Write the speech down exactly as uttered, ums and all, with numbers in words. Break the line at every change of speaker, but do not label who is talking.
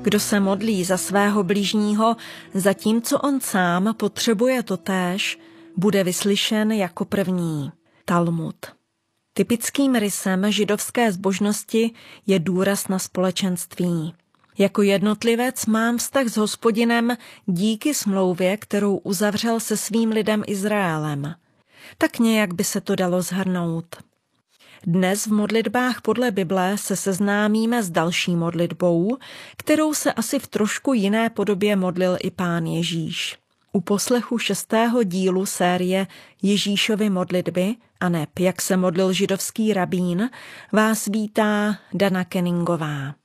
Kdo se modlí za svého bližního, zatímco on sám potřebuje totéž, bude vyslyšen jako první. Talmud. Typickým rysem židovské zbožnosti je důraz na společenství. Jako jednotlivec mám vztah s Hospodinem díky smlouvě, kterou uzavřel se svým lidem Izraelem. Tak nějak by se to dalo shrnout. Dnes v modlitbách podle Bible se seznámíme s další modlitbou, kterou se asi v trošku jiné podobě modlil i Pán Ježíš. U poslechu šestého dílu série Ježíšovy modlitby, aneb jak se modlil židovský rabín, vás vítá Dana Kenningová.